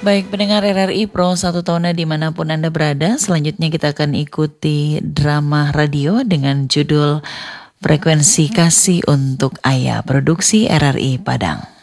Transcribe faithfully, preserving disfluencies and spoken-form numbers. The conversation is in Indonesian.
Baik pendengar R R I Pro satu tahunnya dimanapun Anda berada, selanjutnya kita akan ikuti drama radio dengan judul Frekuensi Kasih untuk Ayah, produksi R R I Padang.